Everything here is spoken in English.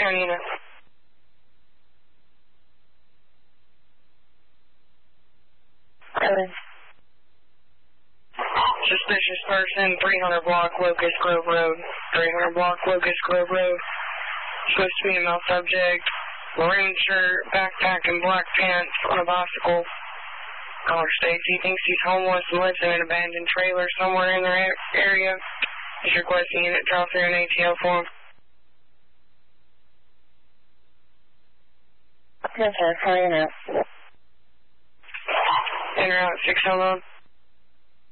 10 unit. Suspicious person, 300 block Locust Grove Road. 300 block Locust Grove Road. Supposed to be a male subject. Maroon shirt, backpack, and black pants on a bicycle. Caller states he thinks he's homeless and lives in an abandoned trailer somewhere in their area. He's requesting unit drop through an ATO for him. Okay, calling out. In route 6 alone.